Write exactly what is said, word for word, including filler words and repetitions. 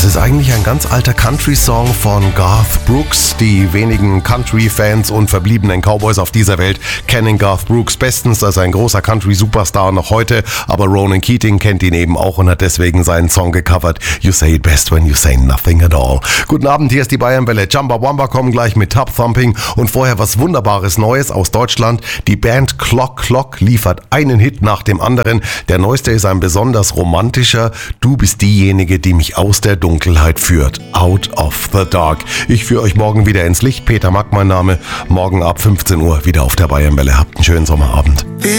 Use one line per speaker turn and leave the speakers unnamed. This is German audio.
ist eigentlich ein ganz alter Country-Song von Garth Brooks. Die wenigen Country-Fans und verbliebenen Cowboys auf dieser Welt kennen Garth Brooks bestens als ein großer Country-Superstar noch heute. Aber Ronan Keating kennt ihn eben auch und hat deswegen seinen Song gecovert. You say it best when you say nothing at all. Guten Abend, hier ist die Bayern-Welle. Jumba Wamba kommen gleich mit Tub Thumping und vorher was Wunderbares Neues aus Deutschland. Die Band Clock Clock liefert einen Hit nach dem anderen. Der neueste ist ein besonders romantischer. Du bist diejenige, die mich aus der Dunkelheit führt. Out of the Dark. Ich führe euch morgen wieder ins Licht. Peter Mack mein Name. Morgen ab fünfzehn Uhr wieder auf der Bayern-Welle. Habt einen schönen Sommerabend.